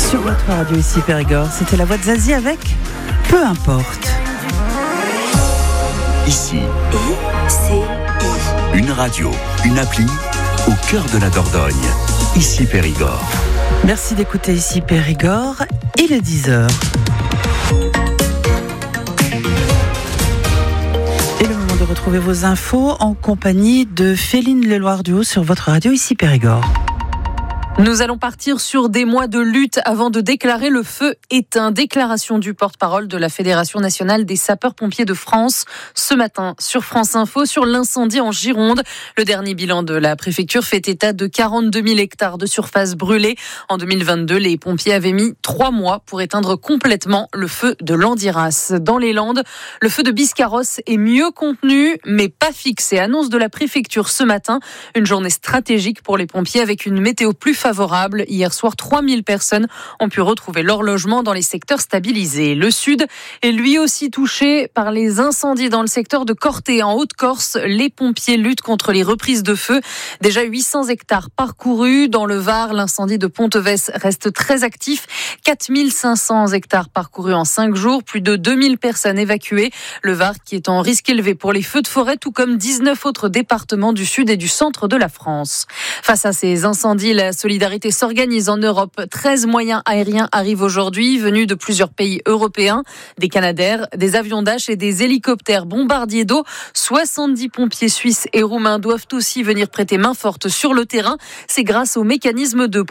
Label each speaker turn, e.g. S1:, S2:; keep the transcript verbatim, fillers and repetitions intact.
S1: Sur votre radio ici Périgord, c'était la voix de Zazie avec Peu importe.
S2: Ici,
S3: I C I.
S2: une radio, une appli au cœur de la Dordogne. Ici Périgord.
S1: Merci d'écouter ici Périgord. Il est dix heures. Et le moment de retrouver vos infos en compagnie de Féline Leloir-Duhaut sur votre radio ici Périgord.
S4: Nous allons partir sur des mois de lutte avant de déclarer le feu éteint. Déclaration du porte-parole de la Fédération nationale des sapeurs-pompiers de France ce matin sur France Info sur l'incendie en Gironde. Le dernier bilan de la préfecture fait état de quarante-deux mille hectares de surface brûlée. En deux mille vingt-deux, les pompiers avaient mis trois mois pour éteindre complètement le feu de Landiras. Dans les Landes, le feu de Biscarrosse est mieux contenu, mais pas fixé. Annonce de la préfecture ce matin. Une journée stratégique pour les pompiers avec une météo plus favorable. Favorable. Hier soir, trois mille personnes ont pu retrouver leur logement dans les secteurs stabilisés. Le Sud est lui aussi touché par les incendies dans le secteur de Corté. En Haute-Corse, les pompiers luttent contre les reprises de feu. Déjà huit cents hectares parcourus. Dans le Var, l'incendie de Ponteves reste très actif. quatre mille cinq cents hectares parcourus en cinq jours. Plus de deux mille personnes évacuées. Le Var qui est en risque élevé pour les feux de forêt, tout comme dix-neuf autres départements du Sud et du centre de la France. Face à ces incendies, la solidarité Solidarité s'organise en Europe. treize moyens aériens arrivent aujourd'hui, venus de plusieurs pays européens. Des Canadair, des avions Dash et des hélicoptères bombardiers d'eau. soixante-dix pompiers suisses et roumains doivent aussi venir prêter main forte sur le terrain. C'est grâce au mécanisme de